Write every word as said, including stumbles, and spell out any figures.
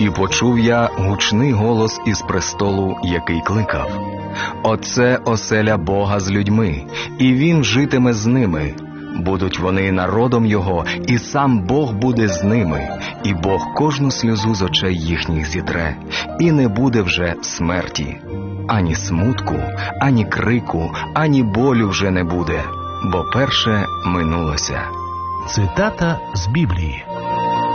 І почув я гучний голос із престолу, який кликав: «Оце оселя Бога з людьми, і Він житиме з ними. Будуть вони народом Його, і сам Бог буде з ними, і Бог кожну сльозу з очей їхніх зітре, і не буде вже смерті. Ані смутку, ані крику, ані болю вже не буде, бо перше минулося». Цитата з Біблії.